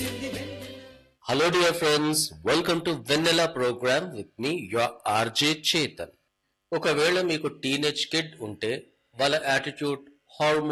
Hello, dear friends. Welcome to Vanilla program with me, your RJ Chetan. ఒకవేళ మీకు teenage kid ఉంటే వాళ్ళ attitude, hormone